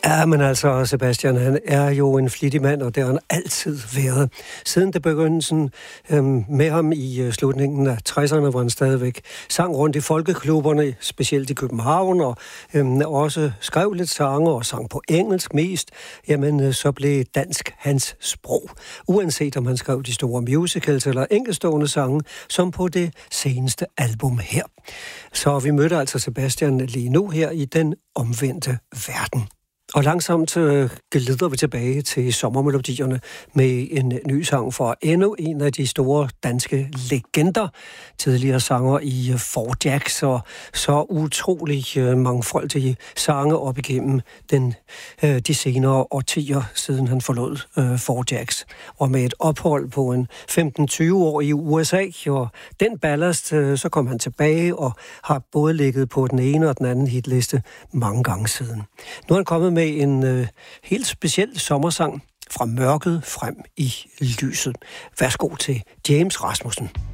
Ja, men altså, Sebastian, han er jo en flittig mand, og det har han altid været. Siden det begyndelsen med ham i slutningen af 60'erne, hvor han stadigvæk sang rundt i folkeklubberne, specielt i København, og også skrev lidt sange og sang på engelsk mest, jamen så blev dansk hans sprog. Uanset om han skrev de store musicals eller enkeltstående sange, som på det seneste album her. Så vi mødte altså Sebastian lige nu her i Den omvendte verden. Og langsomt glider vi tilbage til sommermelodierne med en ny sang fra endnu en af de store danske legender. Tidligere sanger i Four Jacks og så utrolig mangfoldige sange op igennem de senere årtier, siden han forlod Four Jacks. Og med et ophold på en 15-20 år i USA, og den ballast, så kom han tilbage og har både ligget på den ene og den anden hitliste mange gange siden. Nu er han kommet med en helt speciel sommersang fra mørket frem i lyset. Værsgo til James Rasmussen.